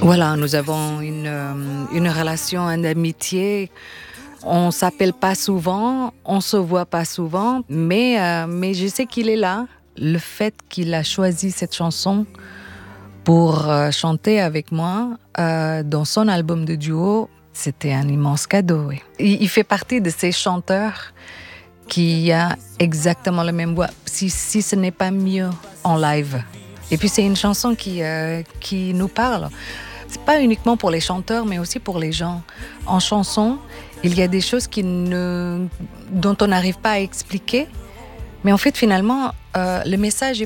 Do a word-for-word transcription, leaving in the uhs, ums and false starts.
Voilà, nous avons une, euh, une relation, une amitié. On s'appelle pas souvent, on se voit pas souvent, mais, euh, mais je sais qu'il est là. Le fait qu'il a choisi cette chanson pour euh, chanter avec moi euh, dans son album de duo, c'était un immense cadeau. Oui. Il, il fait partie de ces chanteurs qui a exactement la même voix, si, si ce n'est pas mieux en live. Et puis c'est une chanson qui, euh, qui nous parle. C'est pas uniquement pour les chanteurs, mais aussi pour les gens. En chanson, il y a des choses qui ne, dont on n'arrive pas à expliquer, mais en fait finalement, euh, le message est